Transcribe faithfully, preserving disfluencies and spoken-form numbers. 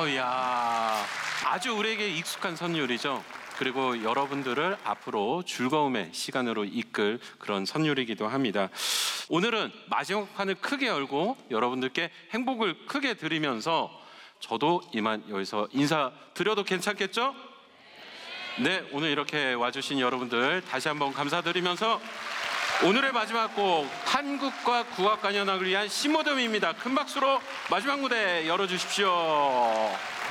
아우, 야, 아주 우리에게 익숙한 선율이죠. 그리고 여러분들을 앞으로 즐거움의 시간으로 이끌 그런 선율이기도 합니다. 오늘은 마지막 판을 크게 열고 여러분들께 행복을 크게 드리면서 저도 이만 여기서 인사드려도 괜찮겠죠? 네, 오늘 이렇게 와주신 여러분들 다시 한번 감사드리면서 오늘의 마지막 곡, 한국과 국악관현악을 위한 신무덤입니다. 큰 박수로 마지막 무대 열어주십시오.